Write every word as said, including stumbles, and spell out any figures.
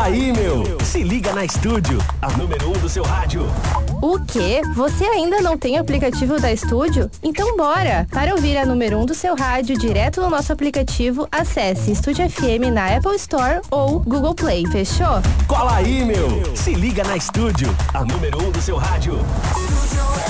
Cola aí, meu! Se liga na Estúdio, a número um do seu rádio. O quê? Você ainda não tem aplicativo da Estúdio? Então bora! Para ouvir a número um do seu rádio direto no nosso aplicativo, acesse Estúdio F M na Apple Store ou Google Play, fechou? Cola aí, meu! Se liga na Estúdio, a número um do seu rádio.